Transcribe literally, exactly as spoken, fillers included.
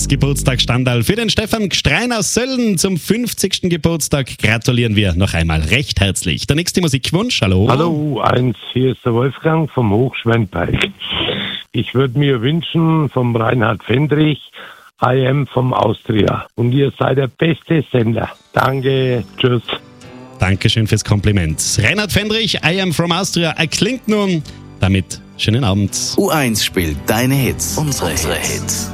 das Geburtstagsstandal für den Stefan Gstrein aus Sölden zum fünfzigsten Geburtstag. Gratulieren wir noch einmal recht herzlich. Der nächste Musikwunsch, hallo. Hallo, eins, hier ist der Wolfgang vom Hochschwendpeich. Ich würde mir wünschen vom Reinhard Fendrich, I am vom Austria. Und ihr seid der beste Sender. Danke, tschüss. Dankeschön fürs Kompliment. Reinhard Fendrich, I am from Austria. Er klingt nun damit. Schönen Abend. U eins spielt deine Hits, unsere, unsere Hits.